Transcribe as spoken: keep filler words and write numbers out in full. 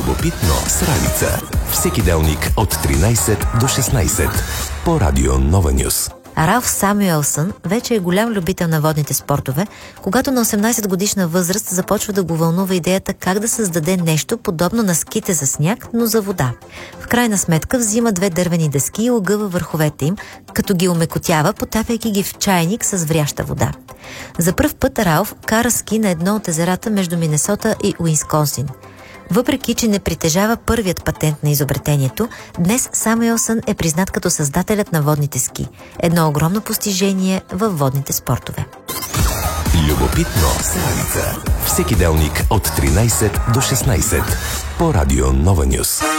Любопитно с Ралица. Всеки делник от тринайсет до шестнайсет по Радио Нова Нюс. Ралф Самюелсън вече е голям любител на водните спортове, когато на осемнайсет годишна възраст започва да го вълнува идеята как да създаде нещо подобно на ските за сняг, но за вода. В крайна сметка взима две дървени дъски и огъва върховете им, като ги омекотява, потапяйки ги в чайник с вряща вода. За пръв път Ралф кара ски на едно от езерата между Минесота и Уисконсин. Въпреки че не притежава първият патент на изобретението, днес Самюелсън е признат като създателят на водните ски. Едно огромно постижение във водните спортове. Любопитно с Ралица. Всеки делник от тринайсет до шестнайсет по Радио Нова Нюс.